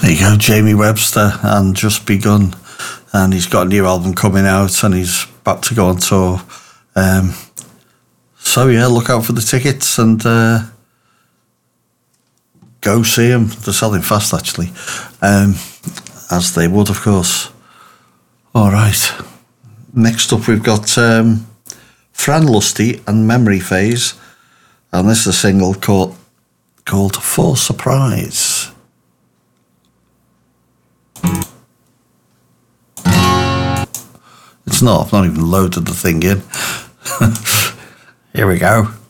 There you go, Jamie Webster, and Just Begun. And he's got a new album coming out and he's about to go on tour. So yeah, look out for the tickets and go see him. They're selling fast, actually. As they would, of course. All right. Next up, we've got Fran Lusty and Memory Phase. And this is a single called For Surprise. It's not. I've not even loaded the thing in. Here we go.